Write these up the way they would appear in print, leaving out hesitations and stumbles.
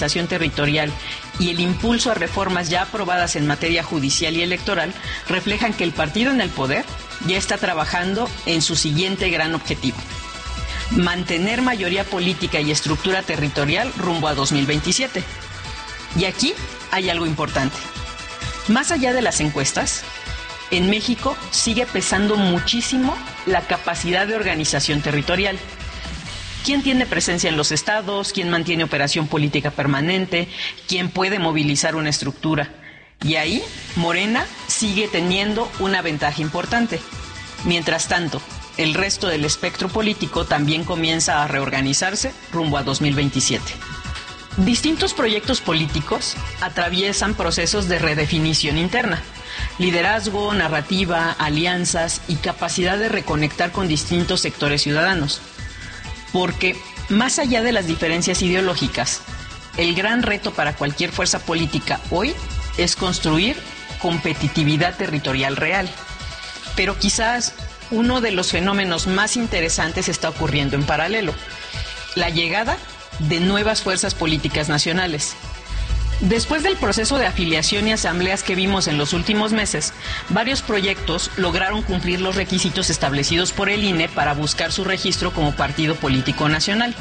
territorial y el impulso a reformas ya aprobadas en materia judicial y electoral reflejan que el partido en el poder ya está trabajando en su siguiente gran objetivo: mantener mayoría política y estructura territorial rumbo a 2027. Y aquí hay algo importante. Más allá de las encuestas, en México sigue pesando muchísimo la capacidad de organización territorial. ¿Quién tiene presencia en los estados? ¿Quién mantiene operación política permanente? ¿Quién puede movilizar una estructura? Y ahí, Morena sigue teniendo una ventaja importante. Mientras tanto, el resto del espectro político también comienza a reorganizarse rumbo a 2027. Distintos proyectos políticos atraviesan procesos de redefinición interna. Liderazgo, narrativa, alianzas y capacidad de reconectar con distintos sectores ciudadanos. Porque, más allá de las diferencias ideológicas, el gran reto para cualquier fuerza política hoy es construir competitividad territorial real. Pero quizás uno de los fenómenos más interesantes está ocurriendo en paralelo: la llegada de nuevas fuerzas políticas nacionales. Después del proceso de afiliación y asambleas que vimos en los últimos meses, varios proyectos lograron cumplir los requisitos establecidos por el INE para buscar su registro como partido político nacional.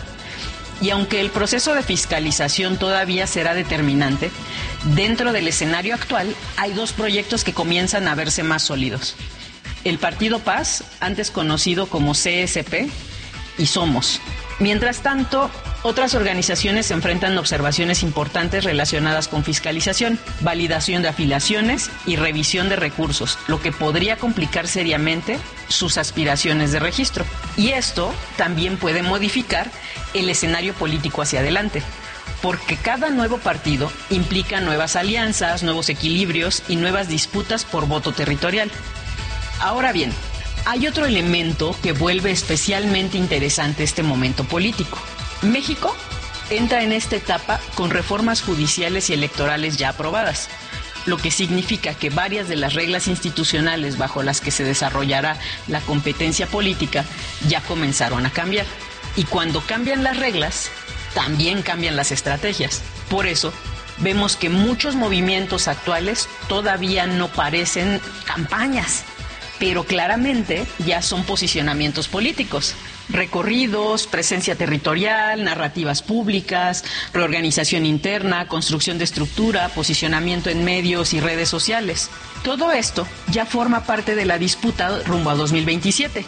Y aunque el proceso de fiscalización todavía será determinante, dentro del escenario actual hay dos proyectos que comienzan a verse más sólidos: el Partido Paz, antes conocido como CSP, y Somos. Mientras tanto, otras organizaciones se enfrentan a observaciones importantes relacionadas con fiscalización, validación de afiliaciones y revisión de recursos, lo que podría complicar seriamente sus aspiraciones de registro. Y esto también puede modificar el escenario político hacia adelante, porque cada nuevo partido implica nuevas alianzas, nuevos equilibrios y nuevas disputas por voto territorial. Ahora bien, hay otro elemento que vuelve especialmente interesante este momento político. México entra en esta etapa con reformas judiciales y electorales ya aprobadas, lo que significa que varias de las reglas institucionales bajo las que se desarrollará la competencia política ya comenzaron a cambiar. Y cuando cambian las reglas, también cambian las estrategias. Por eso, vemos que muchos movimientos actuales todavía no parecen campañas, pero claramente ya son posicionamientos políticos: recorridos, presencia territorial, narrativas públicas, reorganización interna, construcción de estructura, posicionamiento en medios y redes sociales. Todo esto ya forma parte de la disputa rumbo a 2027.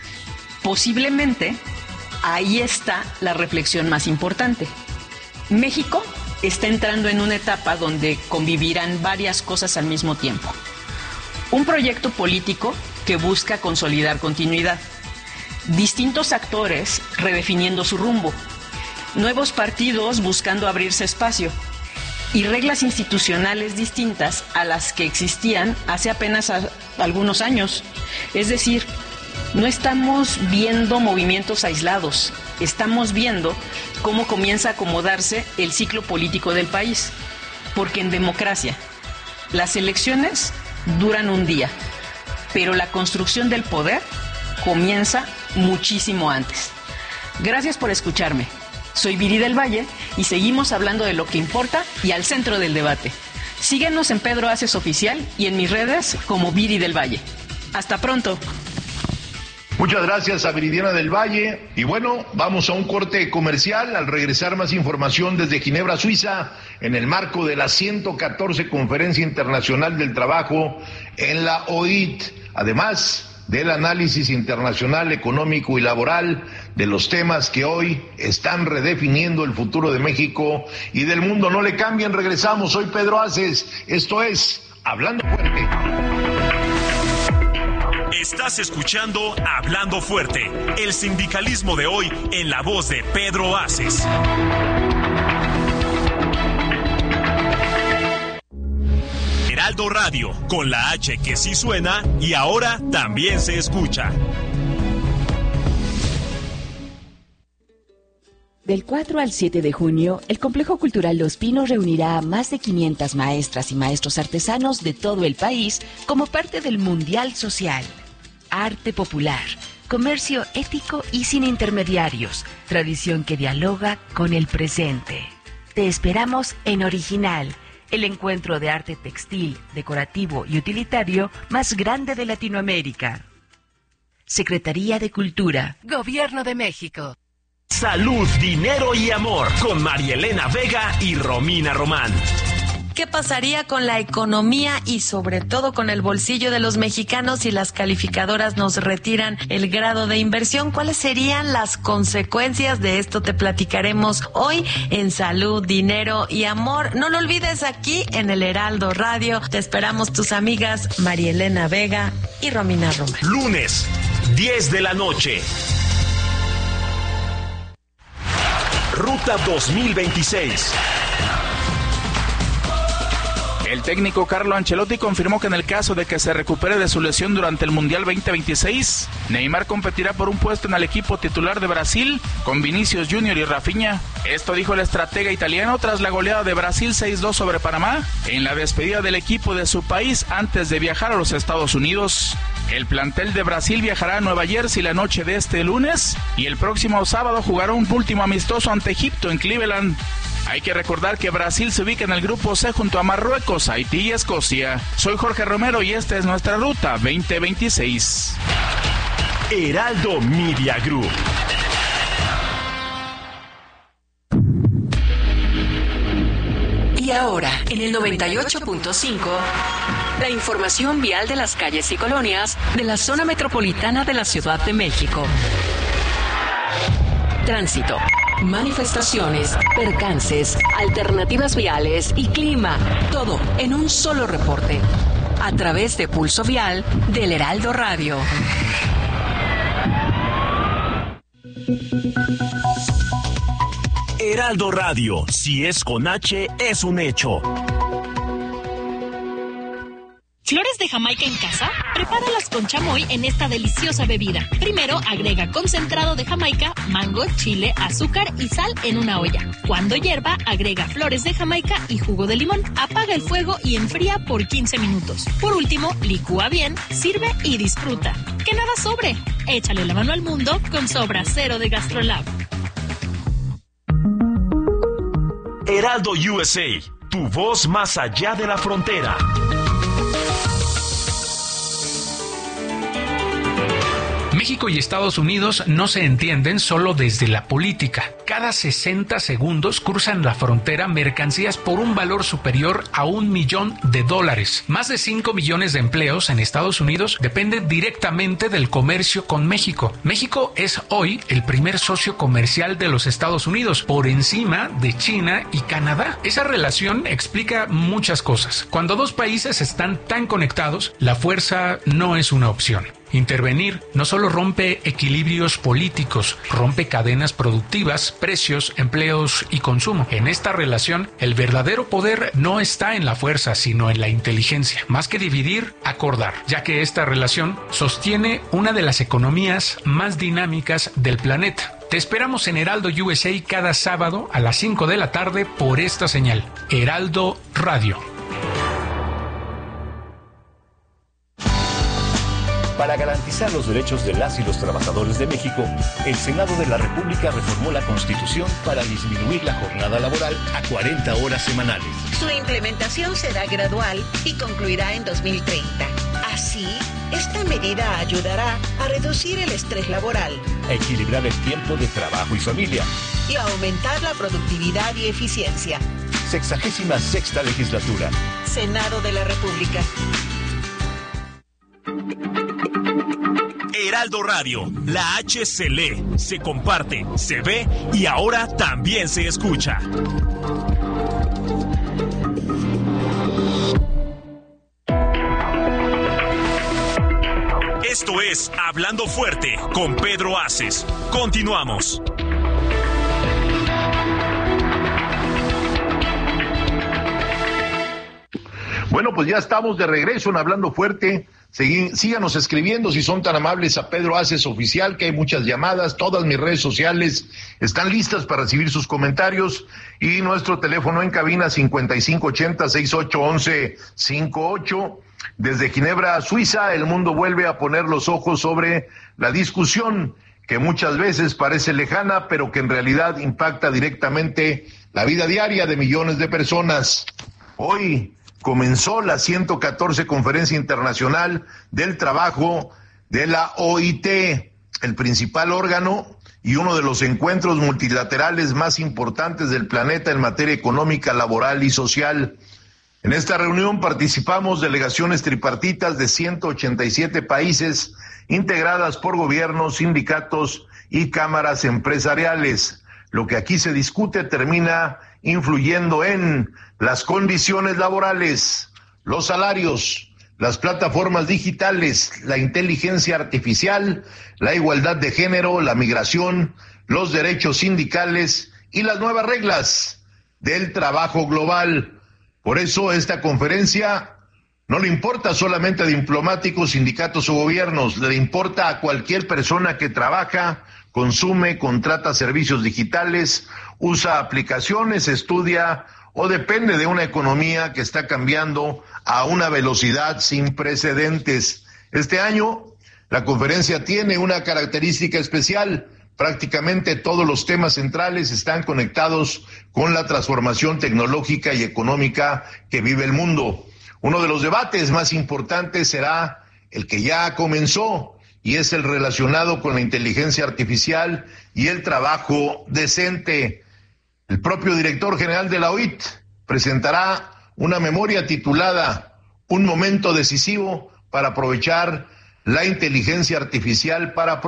Posiblemente ahí está la reflexión más importante. México está entrando en una etapa donde convivirán varias cosas al mismo tiempo: un proyecto político que busca consolidar continuidad, distintos actores redefiniendo su rumbo, nuevos partidos buscando abrirse espacio y reglas institucionales distintas a las que existían hace apenas algunos años. Es decir, no estamos viendo movimientos aislados, estamos viendo cómo comienza a acomodarse el ciclo político del país. Porque en democracia, las elecciones duran un día, pero la construcción del poder comienza muchísimo antes. Gracias por escucharme. Soy Viri del Valle y seguimos hablando de lo que importa y al centro del debate. Síguenos en Pedro Aces Oficial y en mis redes como Viri del Valle. Hasta pronto. Muchas gracias a Viridiana del Valle. Y bueno, vamos a un corte comercial. Al regresar, más información desde Ginebra, Suiza, en el marco de la 114 Conferencia Internacional del Trabajo en la OIT. Además del análisis internacional, económico y laboral de los temas que hoy están redefiniendo el futuro de México y del mundo. No le cambien, regresamos. Soy Pedro Aces. Esto es Hablando Fuerte. Estás escuchando Hablando Fuerte, el sindicalismo de hoy en la voz de Pedro Aces. Heraldo Radio, con la H que sí suena y ahora también se escucha. Del 4 al 7 de junio, el Complejo Cultural Los Pinos reunirá a más de 500 maestras y maestros artesanos de todo el país como parte del Mundial Social. Arte popular, comercio ético y sin intermediarios, tradición que dialoga con el presente. Te Te esperamos en Original, el encuentro de arte textil, decorativo y utilitario más grande de Latinoamérica. Secretaría de Cultura, Gobierno de México. Salud, dinero y amor con María Elena Vega y Romina Román. ¿Qué pasaría con la economía y sobre todo con el bolsillo de los mexicanos si las calificadoras nos retiran el grado de inversión? ¿Cuáles serían las consecuencias de esto? Te platicaremos hoy en Salud, Dinero y Amor. No lo olvides, aquí en el Heraldo Radio. Te esperamos tus amigas María Elena Vega y Romina Román. Lunes, 10 de la noche. Ruta 2026. El técnico Carlo Ancelotti confirmó que en el caso de que se recupere de su lesión durante el Mundial 2026, Neymar competirá por un puesto en el equipo titular de Brasil con Vinicius Junior y Rafinha. Esto dijo el estratega italiano tras la goleada de Brasil 6-2 sobre Panamá en la despedida del equipo de su país antes de viajar a los Estados Unidos. El plantel de Brasil viajará a Nueva Jersey la noche de este lunes y el próximo sábado jugará un último amistoso ante Egipto en Cleveland. Hay que recordar que Brasil se ubica en el grupo C junto a Marruecos, Haití y Escocia. Soy Jorge Romero y esta es nuestra Ruta 2026. Heraldo Media Group. Y ahora, en el 98.5, la información vial de las calles y colonias de la zona metropolitana de la Ciudad de México. Tránsito, manifestaciones, percances, alternativas viales y clima. Todo en un solo reporte. A través de Pulso Vial del Heraldo Radio. Heraldo Radio, si es con H, es un hecho. ¿Flores de Jamaica en casa? Prepáralas con chamoy en esta deliciosa bebida. Primero, agrega concentrado de Jamaica, mango, chile, azúcar y sal en una olla. Cuando hierva, agrega flores de Jamaica y jugo de limón. Apaga el fuego y enfría por 15 minutos. Por último, licúa bien, sirve y disfruta. ¡Que nada sobre! Échale la mano al mundo con Sobra Cero de GastroLab. Heraldo USA, tu voz más allá de la frontera. México y Estados Unidos no se entienden solo desde la política. Cada 60 segundos cruzan la frontera mercancías por un valor superior a $1 millón. Más de 5 millones de empleos en Estados Unidos dependen directamente del comercio con México. México es hoy el primer socio comercial de los Estados Unidos, por encima de China y Canadá. Esa relación explica muchas cosas. Cuando dos países están tan conectados, la fuerza no es una opción. Intervenir no solo rompe equilibrios políticos, rompe cadenas productivas, precios, empleos y consumo. En esta relación, el verdadero poder no está en la fuerza, sino en la inteligencia. Más que dividir, acordar, ya que esta relación sostiene una de las economías más dinámicas del planeta. Te esperamos en Heraldo USA cada sábado a las 5 de la tarde por esta señal. Heraldo Radio. Para garantizar los derechos de las y los trabajadores de México, el Senado de la República reformó la Constitución para disminuir la jornada laboral a 40 horas semanales. Su implementación será gradual y concluirá en 2030. Así, esta medida ayudará a reducir el estrés laboral, a equilibrar el tiempo de trabajo y familia y a aumentar la productividad y eficiencia. 66ª legislatura. Senado de la República. Heraldo Radio, la H se lee, se comparte, se ve y ahora también se escucha. Esto es Hablando Fuerte con Pedro Aces. Continuamos. Bueno, pues ya estamos de regreso en Hablando Fuerte. Síganos escribiendo si son tan amables a Pedro Aces Oficial, que hay muchas llamadas. Todas mis redes sociales están listas para recibir sus comentarios. Y nuestro teléfono en cabina 5580-6811-58. Desde Ginebra, Suiza, el mundo vuelve a poner los ojos sobre la discusión que muchas veces parece lejana, pero que en realidad impacta directamente la vida diaria de millones de personas. Hoy comenzó la 114 Conferencia Internacional del Trabajo de la OIT, el principal órgano y uno de los encuentros multilaterales más importantes del planeta en materia económica, laboral y social. En esta reunión participamos delegaciones tripartitas de 187 países, integradas por gobiernos, sindicatos y cámaras empresariales. Lo que aquí se discute termina influyendo en las condiciones laborales, los salarios, las plataformas digitales, la inteligencia artificial, la igualdad de género, la migración, los derechos sindicales y las nuevas reglas del trabajo global. Por eso esta conferencia no le importa solamente a diplomáticos, sindicatos o gobiernos, le importa a cualquier persona que trabaja, consume, contrata servicios digitales, usa aplicaciones, estudia o depende de una economía que está cambiando a una velocidad sin precedentes. Este año, la conferencia tiene una característica especial. Prácticamente todos los temas centrales están conectados con la transformación tecnológica y económica que vive el mundo. Uno de los debates más importantes será el que ya comenzó, y es el relacionado con la inteligencia artificial y el trabajo decente. El propio director general de la OIT presentará una memoria titulada Un momento decisivo para aprovechar la inteligencia artificial para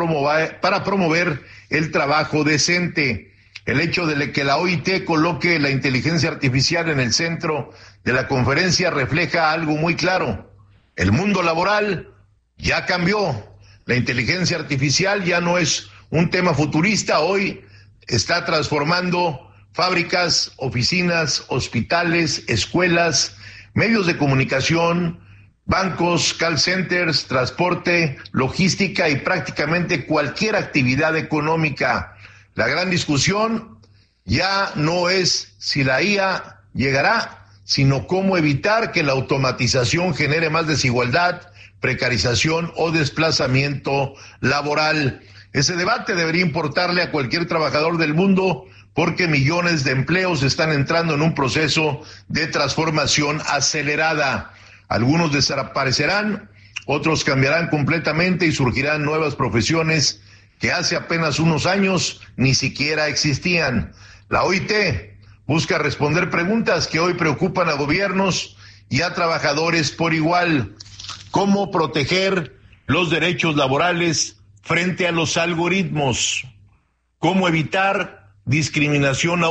promover el trabajo decente. El hecho de que la OIT coloque la inteligencia artificial en el centro de la conferencia refleja algo muy claro. El mundo laboral ya cambió. La inteligencia artificial ya no es un tema futurista, hoy está transformando fábricas, oficinas, hospitales, escuelas, medios de comunicación, bancos, call centers, transporte, logística y prácticamente cualquier actividad económica. La gran discusión ya no es si la IA llegará, sino cómo evitar que la automatización genere más desigualdad, precarización o desplazamiento laboral. Ese debate debería importarle a cualquier trabajador del mundo, porque millones de empleos están entrando en un proceso de transformación acelerada. Algunos desaparecerán, otros cambiarán completamente y surgirán nuevas profesiones que hace apenas unos años ni siquiera existían. La OIT busca responder preguntas que hoy preocupan a gobiernos y a trabajadores por igual. ¿Cómo proteger los derechos laborales frente a los algoritmos? ¿Cómo evitar discriminación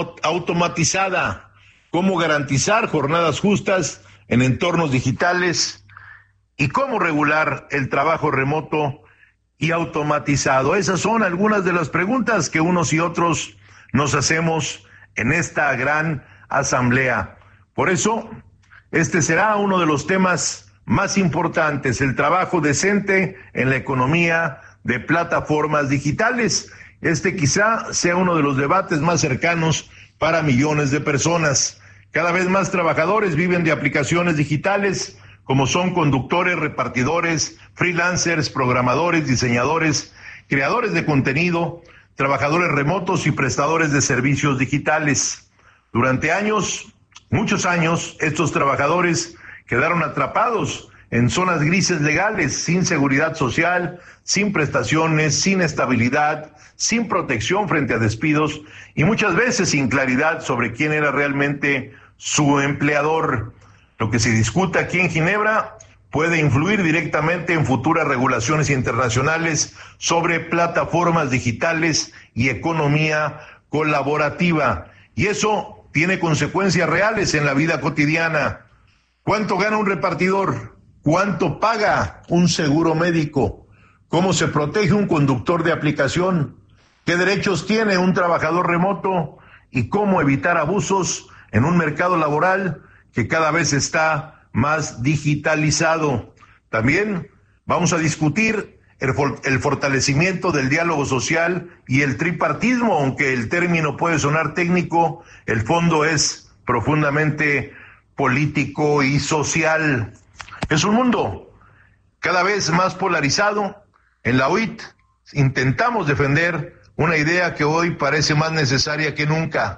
automatizada? ¿Cómo garantizar jornadas justas en entornos digitales? ¿Y cómo regular el trabajo remoto y automatizado? Esas son algunas de las preguntas que unos y otros nos hacemos en esta gran asamblea. Por eso, este será uno de los temas más importantes, el trabajo decente en la economía de plataformas digitales. Este quizá sea uno de los debates más cercanos para millones de personas. Cada vez más trabajadores viven de aplicaciones digitales, como son conductores, repartidores, freelancers, programadores, diseñadores, creadores de contenido, trabajadores remotos y prestadores de servicios digitales. Durante años, muchos años, estos trabajadores quedaron atrapados en zonas grises legales, sin seguridad social, sin prestaciones, sin estabilidad, sin protección frente a despidos y muchas veces sin claridad sobre quién era realmente su empleador. Lo que se discute aquí en Ginebra puede influir directamente en futuras regulaciones internacionales sobre plataformas digitales y economía colaborativa. Y eso tiene consecuencias reales en la vida cotidiana. ¿Cuánto gana un repartidor? ¿Cuánto paga un seguro médico? ¿Cómo se protege un conductor de aplicación? ¿Qué derechos tiene un trabajador remoto? ¿Y cómo evitar abusos en un mercado laboral que cada vez está más digitalizado? También vamos a discutir el fortalecimiento del diálogo social y el tripartismo. Aunque el término puede sonar técnico, el fondo es profundamente político y social. Es un mundo cada vez más polarizado. En la OIT intentamos defender una idea que hoy parece más necesaria que nunca.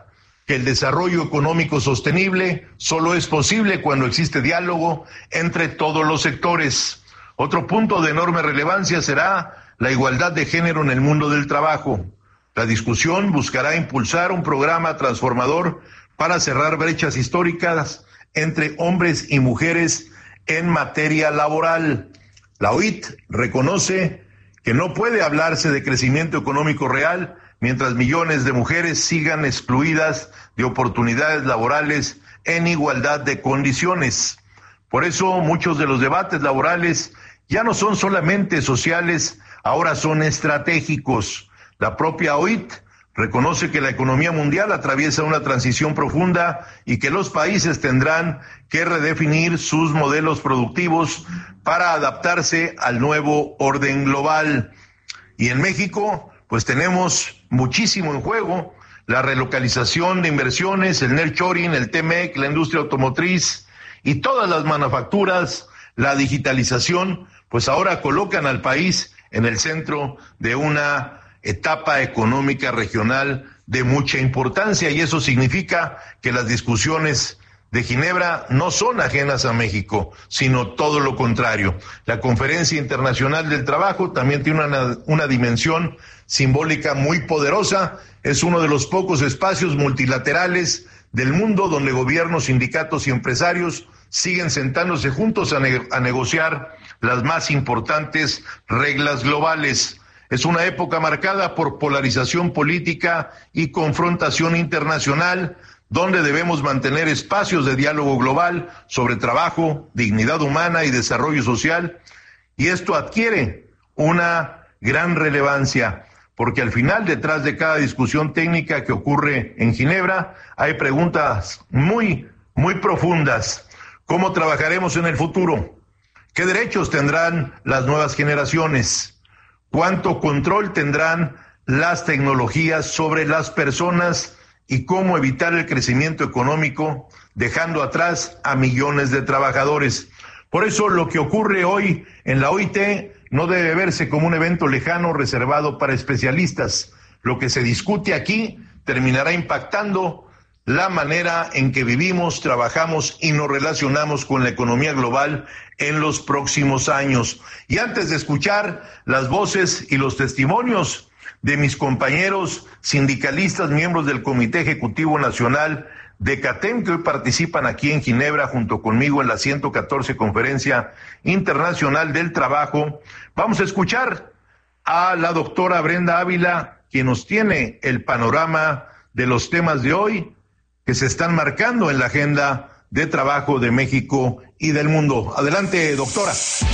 que el desarrollo económico sostenible solo es posible cuando existe diálogo entre todos los sectores. Otro punto de enorme relevancia será la igualdad de género en el mundo del trabajo. La discusión buscará impulsar un programa transformador para cerrar brechas históricas entre hombres y mujeres en materia laboral. La OIT reconoce que no puede hablarse de crecimiento económico real mientras millones de mujeres sigan excluidas de oportunidades laborales en igualdad de condiciones. Por eso muchos de los debates laborales ya no son solamente sociales, ahora son estratégicos. La propia OIT reconoce que la economía mundial atraviesa una transición profunda y que los países tendrán que redefinir sus modelos productivos para adaptarse al nuevo orden global. Y en México, pues tenemos muchísimo en juego: la relocalización de inversiones, el nearshoring, el TMEC, la industria automotriz y todas las manufacturas, la digitalización, pues ahora colocan al país en el centro de una etapa económica regional de mucha importancia, y eso significa que las discusiones de Ginebra no son ajenas a México, sino todo lo contrario. La Conferencia Internacional del Trabajo también tiene una dimensión simbólica muy poderosa. Es uno de los pocos espacios multilaterales del mundo donde gobiernos, sindicatos y empresarios siguen sentándose juntos a negociar las más importantes reglas globales. Es una época marcada por polarización política y confrontación internacional, donde debemos mantener espacios de diálogo global sobre trabajo, dignidad humana y desarrollo social. Y esto adquiere una gran relevancia, porque al final, detrás de cada discusión técnica que ocurre en Ginebra, hay preguntas muy profundas. ¿Cómo trabajaremos en el futuro? ¿Qué derechos tendrán las nuevas generaciones? ¿Cuánto control tendrán las tecnologías sobre las personas? ¿Y cómo evitar el crecimiento económico dejando atrás a millones de trabajadores? Por eso lo que ocurre hoy en la OIT no debe verse como un evento lejano reservado para especialistas. Lo que se discute aquí terminará impactando la manera en que vivimos, trabajamos y nos relacionamos con la economía global en los próximos años. Y antes de escuchar las voces y los testimonios de mis compañeros sindicalistas, miembros del Comité Ejecutivo Nacional de CATEM, que hoy participan aquí en Ginebra junto conmigo en la 114 Conferencia Internacional del Trabajo, vamos a escuchar a la doctora Brenda Ávila, quien nos tiene el panorama de los temas de hoy que se están marcando en la agenda de trabajo de México y del mundo. Adelante, doctora.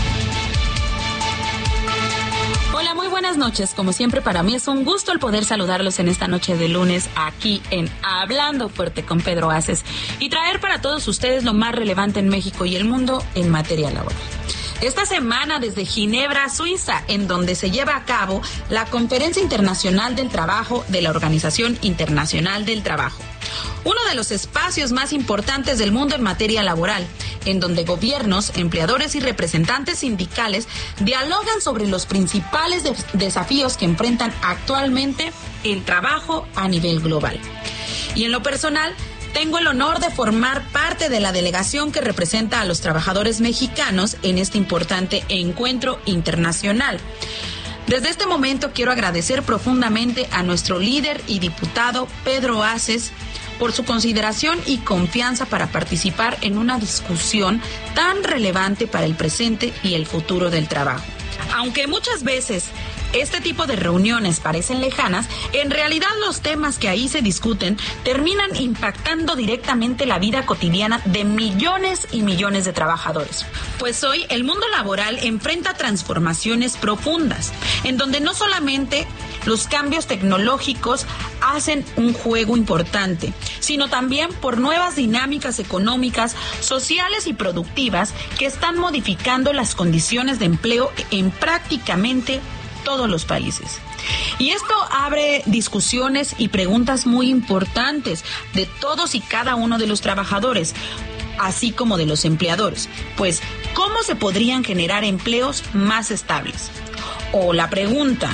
Hola, muy buenas noches. Como siempre, para mí es un gusto el poder saludarlos en esta noche de lunes aquí en Hablando Fuerte con Pedro Aces y traer para todos ustedes lo más relevante en México y el mundo en materia laboral. Esta semana desde Ginebra, Suiza, en donde se lleva a cabo la Conferencia Internacional del Trabajo de la Organización Internacional del Trabajo, uno de los espacios más importantes del mundo en materia laboral, en donde gobiernos, empleadores y representantes sindicales dialogan sobre los principales desafíos que enfrentan actualmente el trabajo a nivel global. Y en lo personal, tengo el honor de formar parte de la delegación que representa a los trabajadores mexicanos en este importante encuentro internacional. Desde este momento quiero agradecer profundamente a nuestro líder y diputado Pedro Aces por su consideración y confianza para participar en una discusión tan relevante para el presente y el futuro del trabajo. Aunque muchas veces este tipo de reuniones parecen lejanas, en realidad los temas que ahí se discuten terminan impactando directamente la vida cotidiana de millones y millones de trabajadores. Pues hoy el mundo laboral enfrenta transformaciones profundas, en donde no solamente los cambios tecnológicos hacen un juego importante, sino también por nuevas dinámicas económicas, sociales y productivas que están modificando las condiciones de empleo en prácticamente todos los países. Y esto abre discusiones y preguntas muy importantes de todos y cada uno de los trabajadores, así como de los empleadores. Pues, ¿cómo se podrían generar empleos más estables? O la pregunta,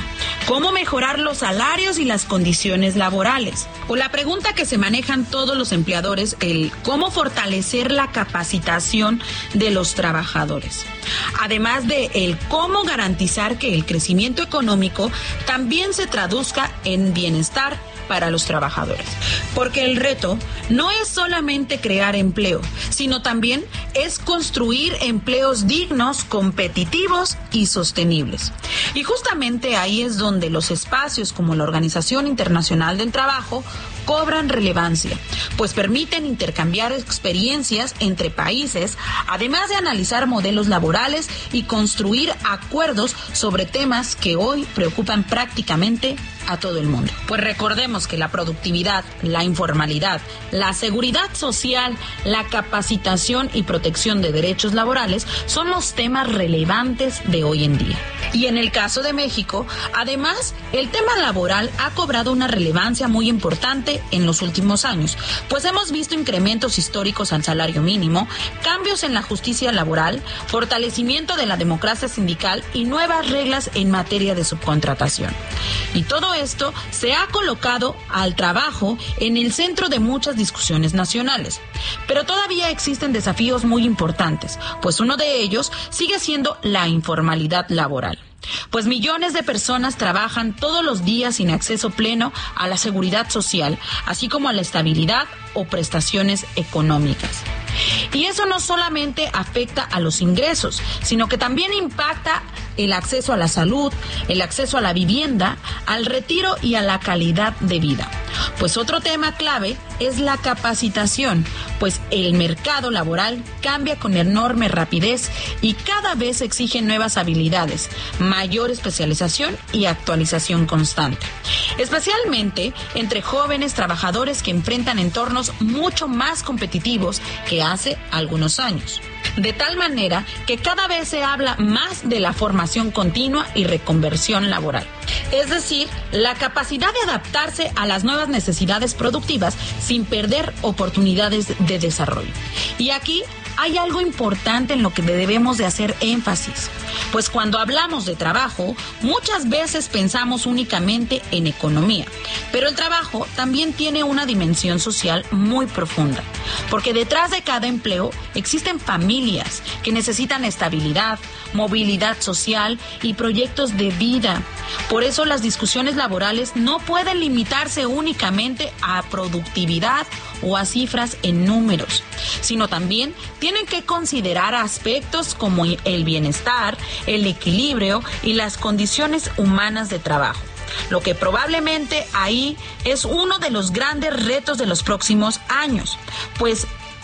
cómo mejorar los salarios y las condiciones laborales. O la pregunta que se manejan todos los empleadores, el cómo fortalecer la capacitación de los trabajadores. Además de el cómo garantizar que el crecimiento económico también se traduzca en bienestar para los trabajadores. Porque el reto no es solamente crear empleo, sino también es construir empleos dignos, competitivos y sostenibles. Y justamente ahí es donde los espacios como la Organización Internacional del Trabajo cobran relevancia, pues permiten intercambiar experiencias entre países, además de analizar modelos laborales y construir acuerdos sobre temas que hoy preocupan prácticamente a todo el mundo. Pues recordemos que la productividad, la informalidad, la seguridad social, la capacitación y protección de derechos laborales son los temas relevantes de hoy en día. Y en el caso de México, además, el tema laboral ha cobrado una relevancia muy importante en los últimos años, pues hemos visto incrementos históricos al salario mínimo, cambios en la justicia laboral, fortalecimiento de la democracia sindical y nuevas reglas en materia de subcontratación. Y todo esto se ha colocado al trabajo en el centro de muchas discusiones nacionales. Pero todavía existen desafíos muy importantes, pues uno de ellos sigue siendo la informalidad laboral. Pues millones de personas trabajan todos los días sin acceso pleno a la seguridad social, así como a la estabilidad o prestaciones económicas. Y eso no solamente afecta a los ingresos, sino que también impacta el acceso a la salud, el acceso a la vivienda, al retiro y a la calidad de vida. Pues otro tema clave es la capacitación, pues el mercado laboral cambia con enorme rapidez y cada vez exige nuevas habilidades, mayor especialización y actualización constante. Especialmente entre jóvenes trabajadores que enfrentan entornos mucho más competitivos que hace algunos años. De tal manera que cada vez se habla más de la formación continua y reconversión laboral. Es decir, la capacidad de adaptarse a las nuevas necesidades productivas sin perder oportunidades de desarrollo. Y aquí hay algo importante en lo que debemos de hacer énfasis, pues cuando hablamos de trabajo, muchas veces pensamos únicamente en economía, pero el trabajo también tiene una dimensión social muy profunda, porque detrás de cada empleo existen familias que necesitan estabilidad, movilidad social y proyectos de vida. Por eso las discusiones laborales no pueden limitarse únicamente a productividad o a cifras en números, sino también tienen que considerar aspectos como el bienestar, el equilibrio y las condiciones humanas de trabajo. Lo que probablemente ahí es uno de los grandes retos de los próximos años, pues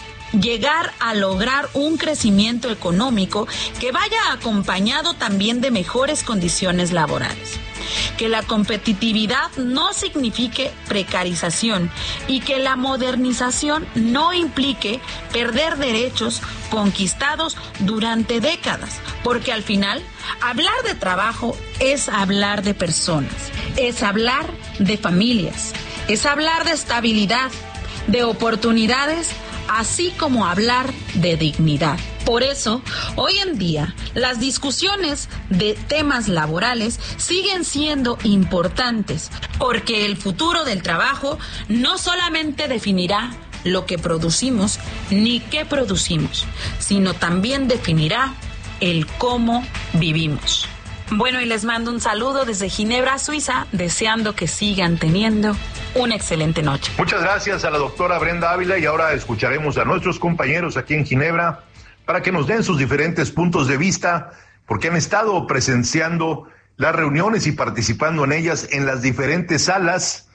llegar a lograr un crecimiento económico que vaya acompañado también de mejores condiciones laborales. Que la competitividad no signifique precarización y que la modernización no implique perder derechos conquistados durante décadas, porque al final hablar de trabajo es hablar de personas, es hablar de familias, es hablar de estabilidad, de oportunidades, así como hablar de dignidad. Por eso, hoy en día, las discusiones de temas laborales siguen siendo importantes, porque el futuro del trabajo no solamente definirá lo que producimos ni qué producimos, sino también definirá el cómo vivimos. Bueno, y les mando un saludo desde Ginebra, Suiza, deseando que sigan teniendo una excelente noche. Muchas gracias a la doctora Brenda Ávila y ahora escucharemos a nuestros compañeros aquí en Ginebra para que nos den sus diferentes puntos de vista, porque han estado presenciando las reuniones y participando en ellas en las diferentes salas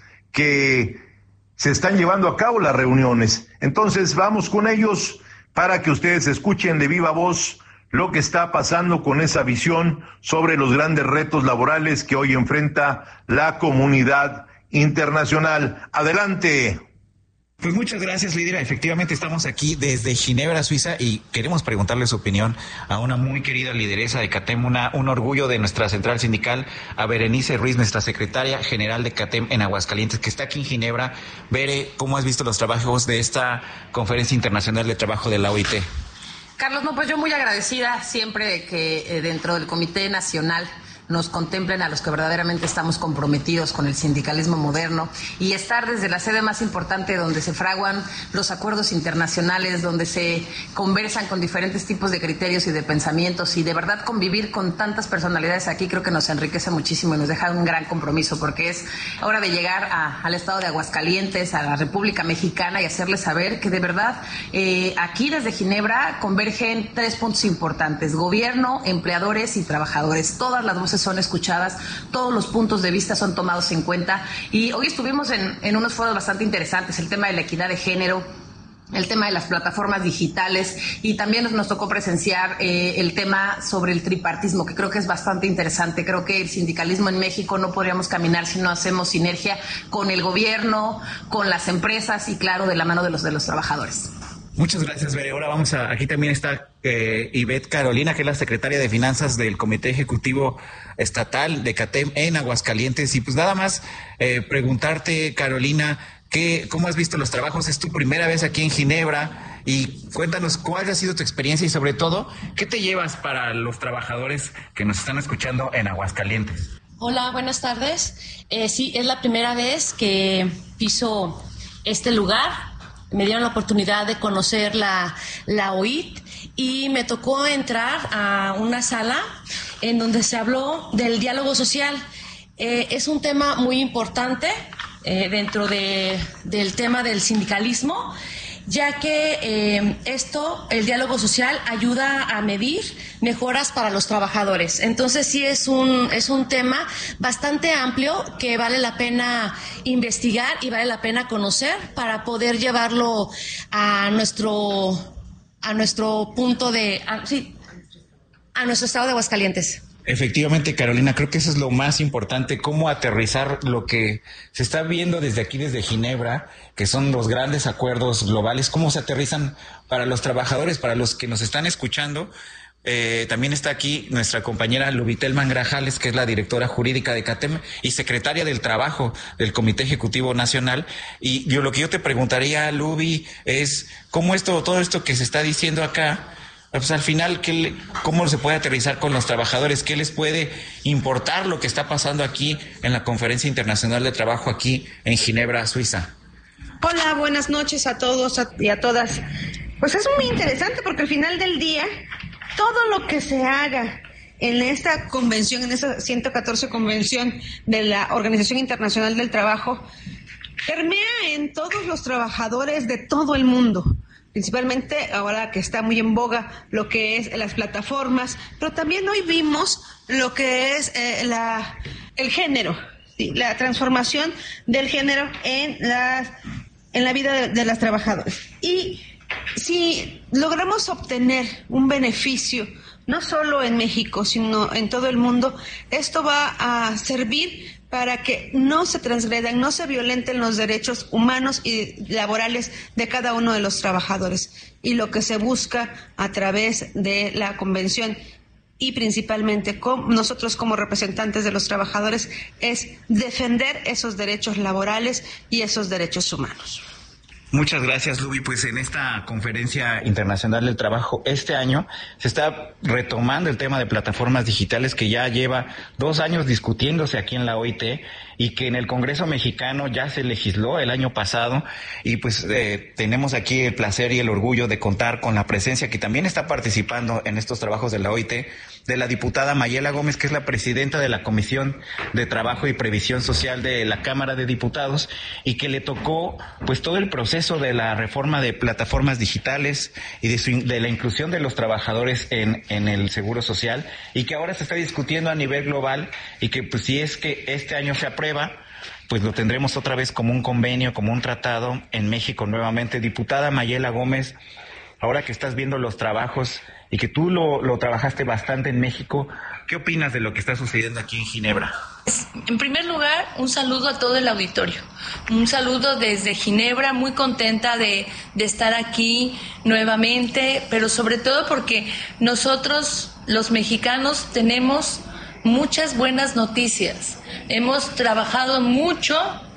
que se están llevando a cabo las reuniones. Entonces vamos con ellos para que ustedes escuchen de viva voz lo que está pasando con esa visión sobre los grandes retos laborales que hoy enfrenta la comunidad internacional. Adelante. Pues muchas gracias, líder. Efectivamente estamos aquí desde Ginebra, Suiza, y queremos preguntarle su opinión a una muy querida lideresa de CATEM, un orgullo de nuestra central sindical, a Berenice Ruiz, nuestra secretaria general de CATEM en Aguascalientes, que está aquí en Ginebra. Bere, ¿cómo has visto los trabajos de esta Conferencia Internacional de Trabajo de la OIT? Carlos, pues yo muy agradecida siempre que dentro del Comité Nacional nos contemplen a los que verdaderamente estamos comprometidos con el sindicalismo moderno y estar desde la sede más importante donde se fraguan los acuerdos internacionales, donde se conversan con diferentes tipos de criterios y de pensamientos, y de verdad convivir con tantas personalidades aquí creo que nos enriquece muchísimo y nos deja un gran compromiso, porque es hora de llegar al estado de Aguascalientes, a la República Mexicana, y hacerles saber que de verdad aquí desde Ginebra convergen 3 puntos importantes: gobierno, empleadores y trabajadores. Todas las voces son escuchadas, todos los puntos de vista son tomados en cuenta, y hoy estuvimos en unos foros bastante interesantes: el tema de la equidad de género, el tema de las plataformas digitales, y también nos tocó presenciar el tema sobre el tripartismo, que creo que es bastante interesante. Creo que el sindicalismo en México no podríamos caminar si no hacemos sinergia con el gobierno, con las empresas y, claro, de la mano de los trabajadores. Muchas gracias, Bere. Ahora aquí también está Ivette Carolina, que es la secretaria de Finanzas del Comité Ejecutivo Estatal de CATEM en Aguascalientes. Y pues nada más preguntarte, Carolina, ¿cómo has visto los trabajos? Es tu primera vez aquí en Ginebra, y cuéntanos cuál ha sido tu experiencia y, sobre todo, ¿qué te llevas para los trabajadores que nos están escuchando en Aguascalientes? Hola, buenas tardes. Sí, es la primera vez que piso este lugar. Me dieron la oportunidad de conocer la OIT y me tocó entrar a una sala en donde se habló del diálogo social. Es un tema muy importante dentro del tema del sindicalismo, ya que el diálogo social ayuda a medir mejoras para los trabajadores. Entonces sí es un tema bastante amplio que vale la pena investigar y vale la pena conocer para poder llevarlo a nuestro punto a nuestro estado de Aguascalientes. Efectivamente, Carolina, creo que eso es lo más importante, cómo aterrizar lo que se está viendo desde aquí, desde Ginebra, que son los grandes acuerdos globales, cómo se aterrizan para los trabajadores, para los que nos están escuchando. También está aquí nuestra compañera Lubitel Mangrajales, que es la directora jurídica de CATEM y secretaria del Trabajo del Comité Ejecutivo Nacional. Y lo que yo te preguntaría, Lubi, es cómo todo esto que se está diciendo acá, pues al final, ¿cómo se puede aterrizar con los trabajadores? ¿Qué les puede importar lo que está pasando aquí en la Conferencia Internacional de Trabajo aquí en Ginebra, Suiza? Hola, buenas noches a todos y a todas. Pues es muy interesante porque al final del día, todo lo que se haga en esta convención, en esa 114 convención de la Organización Internacional del Trabajo, permea en todos los trabajadores de todo el mundo. Principalmente ahora que está muy en boga lo que es las plataformas, pero también hoy vimos lo que es el género, ¿sí? La transformación del género en la vida de las trabajadoras. Y si logramos obtener un beneficio, no solo en México, sino en todo el mundo, esto va a servir para que no se transgredan, no se violenten los derechos humanos y laborales de cada uno de los trabajadores. Y lo que se busca a través de la convención y principalmente nosotros como representantes de los trabajadores es defender esos derechos laborales y esos derechos humanos. Muchas gracias, Lubi. Pues en esta Conferencia Internacional del Trabajo este año se está retomando el tema de plataformas digitales, que ya lleva 2 años discutiéndose aquí en la OIT y que en el Congreso mexicano ya se legisló el año pasado, y pues tenemos aquí el placer y el orgullo de contar con la presencia, que también está participando en estos trabajos de la OIT, de la diputada Mayela Gómez, que es la presidenta de la Comisión de Trabajo y Previsión Social de la Cámara de Diputados, y que le tocó pues todo el proceso de la reforma de plataformas digitales y de la inclusión de los trabajadores en el Seguro Social, y que ahora se está discutiendo a nivel global, y que pues si es que este año se aprueba, pues lo tendremos otra vez como un convenio, como un tratado en México nuevamente. Diputada Mayela Gómez, ahora que estás viendo los trabajos y que tú lo trabajaste bastante en México, ¿qué opinas de lo que está sucediendo aquí en Ginebra? En primer lugar, un saludo a todo el auditorio. Un saludo desde Ginebra, muy contenta de estar aquí nuevamente, pero sobre todo porque nosotros, los mexicanos, tenemos muchas buenas noticias. Hemos trabajado mucho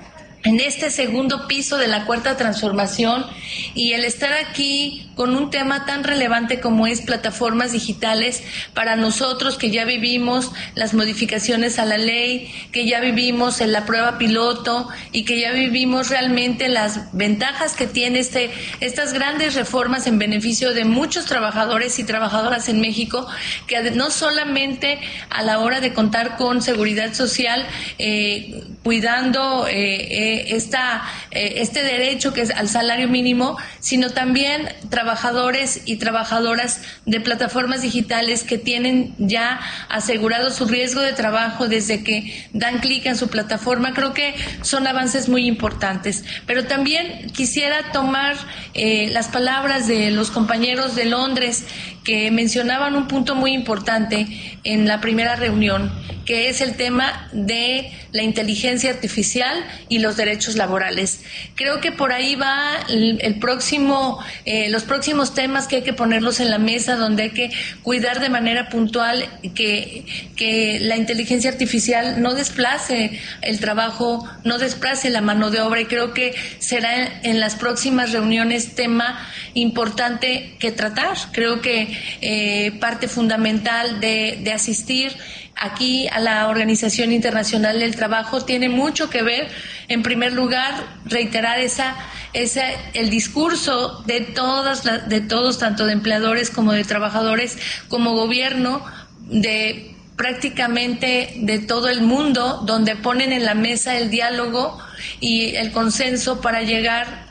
en este segundo piso de la Cuarta Transformación, y el estar aquí con un tema tan relevante como es plataformas digitales para nosotros que ya vivimos las modificaciones a la ley, que ya vivimos en la prueba piloto y que ya vivimos realmente las ventajas que tiene estas grandes reformas en beneficio de muchos trabajadores y trabajadoras en México, que no solamente a la hora de contar con seguridad social, cuidando este derecho que es al salario mínimo, sino también trabajadores y trabajadoras de plataformas digitales que tienen ya asegurado su riesgo de trabajo desde que dan clic en su plataforma. Creo que son avances muy importantes, pero también quisiera tomar las palabras de los compañeros de Londres, que mencionaban un punto muy importante en la primera reunión, que es el tema de la inteligencia artificial y los derechos laborales. Creo que por ahí va los próximos temas que hay que ponerlos en la mesa, donde hay que cuidar de manera puntual que la inteligencia artificial no desplace el trabajo, no desplace la mano de obra, y creo que será en las próximas reuniones tema importante que tratar. Creo que parte fundamental de asistir aquí a la Organización Internacional del Trabajo tiene mucho que ver, en primer lugar, reiterar el discurso de todos, tanto de empleadores como de trabajadores, como gobierno, de prácticamente de todo el mundo, donde ponen en la mesa el diálogo y el consenso para llegar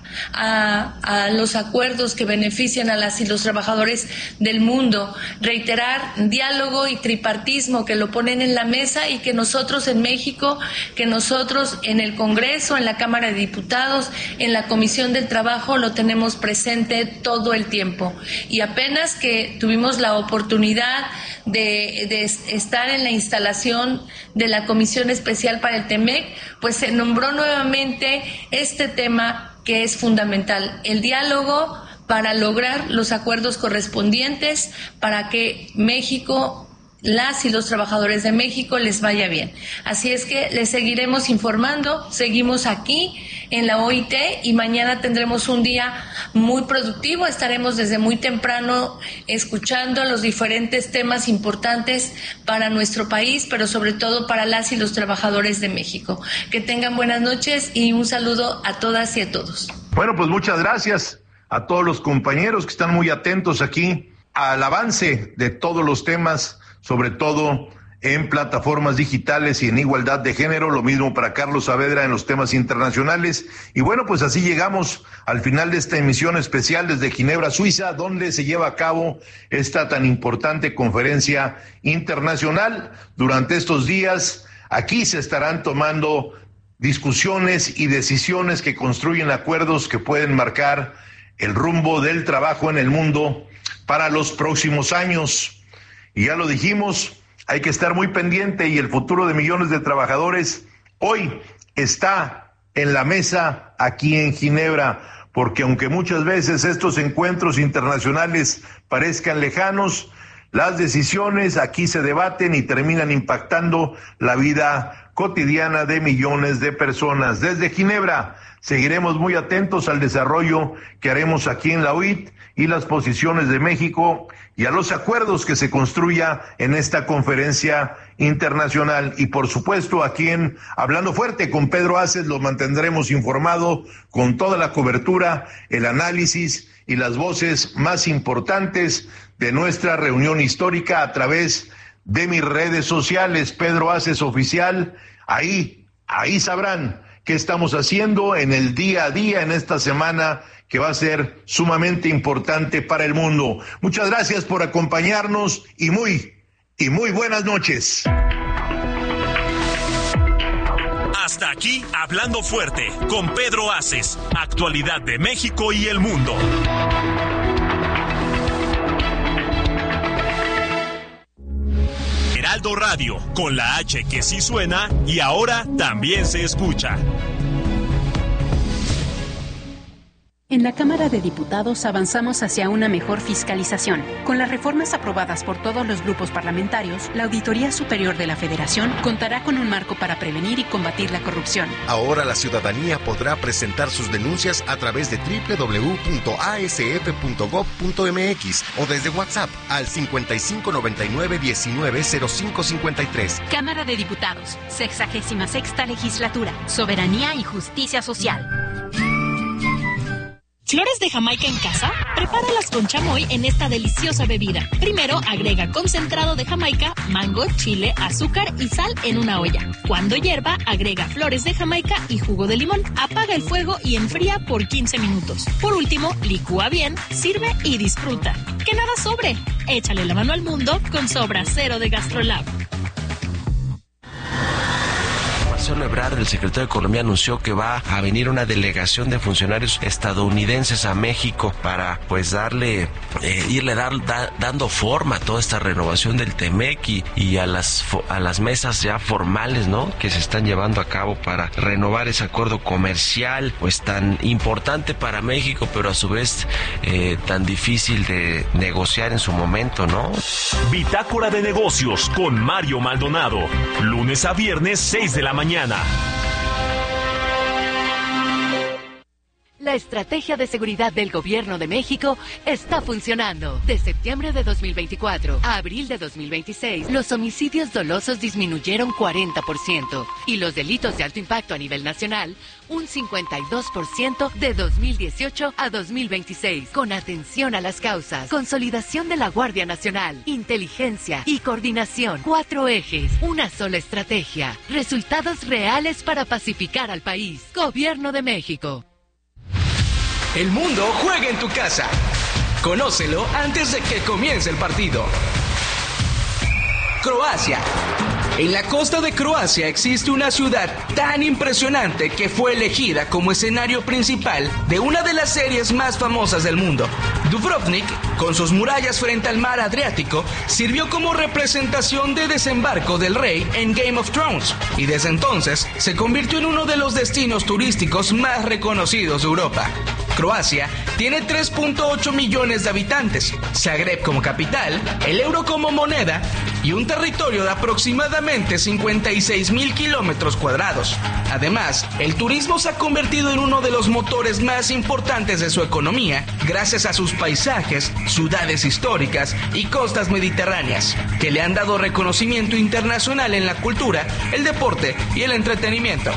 a los acuerdos que benefician a las y los trabajadores del mundo. Reiterar diálogo y tripartismo, que lo ponen en la mesa, y que nosotros en México, que nosotros en el Congreso, en la Cámara de Diputados, en la Comisión del Trabajo, lo tenemos presente todo el tiempo. Y apenas que tuvimos la oportunidad de estar en la instalación de la Comisión Especial para el TEMEC, pues se nombró nuevamente este tema que es fundamental, el diálogo para lograr los acuerdos correspondientes para que México, las y los trabajadores de México les vaya bien. Así es que les seguiremos informando, seguimos aquí en la OIT y mañana tendremos un día muy productivo. Estaremos desde muy temprano escuchando los diferentes temas importantes para nuestro país, pero sobre todo para las y los trabajadores de México. Que tengan buenas noches y un saludo a todas y a todos. Bueno, pues muchas gracias a todos los compañeros que están muy atentos aquí al avance de todos los temas, sobre todo en plataformas digitales y en igualdad de género. Lo mismo para Carlos Saavedra en los temas internacionales. Y bueno, pues así llegamos al final de esta emisión especial desde Ginebra, Suiza, donde se lleva a cabo esta tan importante conferencia internacional. Durante estos días, aquí se estarán tomando discusiones y decisiones que construyen acuerdos que pueden marcar el rumbo del trabajo en el mundo para los próximos años. Y ya lo dijimos, hay que estar muy pendiente, y el futuro de millones de trabajadores hoy está en la mesa aquí en Ginebra, porque aunque muchas veces estos encuentros internacionales parezcan lejanos, las decisiones aquí se debaten y terminan impactando la vida cotidiana de millones de personas. Desde Ginebra seguiremos muy atentos al desarrollo que haremos aquí en la OIT y las posiciones de México y a los acuerdos que se construya en esta conferencia internacional. Y por supuesto, aquí en Hablando Fuerte con Pedro Aces lo mantendremos informado con toda la cobertura, el análisis y las voces más importantes de nuestra reunión histórica a través de mis redes sociales, Pedro Aces Oficial. Ahí sabrán qué estamos haciendo en el día a día en esta semana que va a ser sumamente importante para el mundo. Muchas gracias por acompañarnos y muy buenas noches. Hasta aquí Hablando Fuerte con Pedro Aces, actualidad de México y el mundo. Heraldo Radio, con la H que sí suena y ahora también se escucha. En la Cámara de Diputados avanzamos hacia una mejor fiscalización. Con las reformas aprobadas por todos los grupos parlamentarios, la Auditoría Superior de la Federación contará con un marco para prevenir y combatir la corrupción. Ahora la ciudadanía podrá presentar sus denuncias a través de www.asf.gov.mx o desde WhatsApp al 5599-190553. Cámara de Diputados, 66ª Legislatura, Soberanía y Justicia Social. ¿Flores de Jamaica en casa? Prepáralas con chamoy en esta deliciosa bebida. Primero, agrega concentrado de Jamaica, mango, chile, azúcar y sal en una olla. Cuando hierva, agrega flores de Jamaica y jugo de limón. Apaga el fuego y enfría por 15 minutos. Por último, licúa bien, sirve y disfruta. ¡Que nada sobre! Échale la mano al mundo con Sobra Cero de Gastrolab. Marcelo Ebrard, el secretario de Economía, anunció que va a venir una delegación de funcionarios estadounidenses a México para pues irle dando forma a toda esta renovación del TEMEC y a las mesas ya formales, ¿no?, que se están llevando a cabo para renovar ese acuerdo comercial pues tan importante para México, pero a su vez tan difícil de negociar en su momento, ¿no? Bitácora de negocios con Mario Maldonado, lunes a viernes 6 de la mañana. La estrategia de seguridad del Gobierno de México está funcionando. De septiembre de 2024 a abril de 2026, los homicidios dolosos disminuyeron 40% y los delitos de alto impacto a nivel nacional un 52% de 2018 a 2026. Con atención a las causas, consolidación de la Guardia Nacional, inteligencia y coordinación. 4 ejes, una sola estrategia. Resultados reales para pacificar al país. Gobierno de México. El mundo juega en tu casa. Conócelo antes de que comience el partido. Croacia. En la costa de Croacia existe una ciudad tan impresionante que fue elegida como escenario principal de una de las series más famosas del mundo. Dubrovnik, con sus murallas frente al mar Adriático, sirvió como representación de desembarco del rey en Game of Thrones y desde entonces se convirtió en uno de los destinos turísticos más reconocidos de Europa. Croacia tiene 3.8 millones de habitantes, Zagreb como capital, el euro como moneda y un territorio de aproximadamente 56,000 kilómetros cuadrados. Además, el turismo se ha convertido en uno de los motores más importantes de su economía gracias a sus paisajes, ciudades históricas y costas mediterráneas, que le han dado reconocimiento internacional en la cultura, el deporte y el entretenimiento.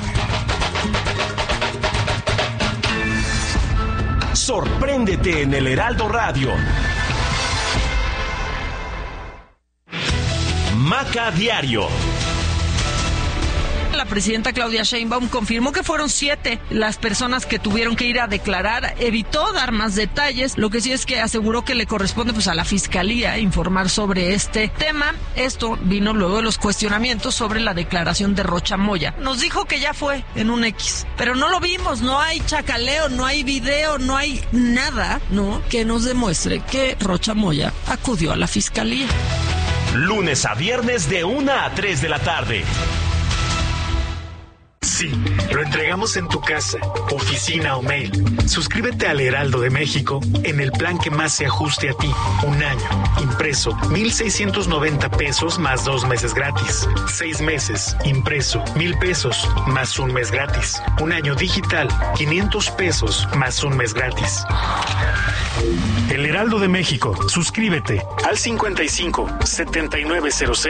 Sorpréndete en el Heraldo Radio. Maca Diario. La presidenta Claudia Sheinbaum confirmó que fueron 7 las personas que tuvieron que ir a declarar. Evitó dar más detalles. Lo que sí es que aseguró que le corresponde pues a la fiscalía informar sobre este tema. Esto vino luego de los cuestionamientos sobre la declaración de Rocha Moya. Nos dijo que ya fue en un X, pero no lo vimos. No hay chacaleo, no hay video, no hay nada, ¿no?, que nos demuestre que Rocha Moya acudió a la fiscalía. Lunes a viernes de 1 a 3 de la tarde. Sí, lo entregamos en tu casa, oficina o mail. Suscríbete al Heraldo de México en el plan que más se ajuste a ti. Un año, impreso, 1,690 pesos más 2 meses gratis. 6 meses, impreso, 1,000 pesos más 1 mes gratis. Un año digital, 500 pesos más 1 mes gratis. El Heraldo de México, suscríbete al 55 7900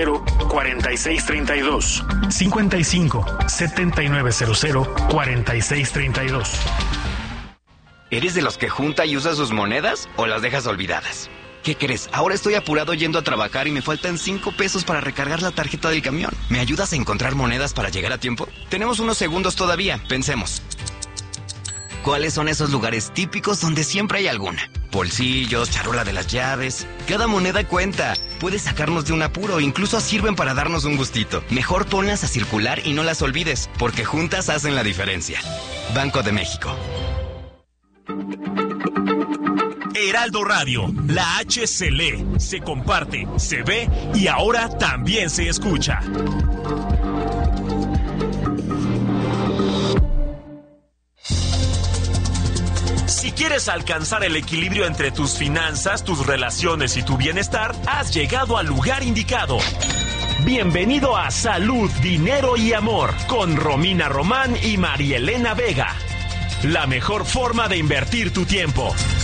4632. 55 7900 4632. ¿Eres de los que junta y usa sus monedas o las dejas olvidadas? ¿Qué crees? Ahora estoy apurado yendo a trabajar y me faltan 5 pesos para recargar la tarjeta del camión. ¿Me ayudas a encontrar monedas para llegar a tiempo? Tenemos unos segundos todavía, pensemos. ¿Cuáles son esos lugares típicos donde siempre hay alguna? Bolsillos, charola de las llaves. Cada moneda cuenta. Puedes sacarnos de un apuro, incluso sirven para darnos un gustito. Mejor ponlas a circular y no las olvides, porque juntas hacen la diferencia. Banco de México. Heraldo Radio, la H se lee, se comparte, se ve y ahora también se escucha. Si quieres alcanzar el equilibrio entre tus finanzas, tus relaciones y tu bienestar, has llegado al lugar indicado. Bienvenido a Salud, Dinero y Amor con Romina Román y Marielena Vega. La mejor forma de invertir tu tiempo.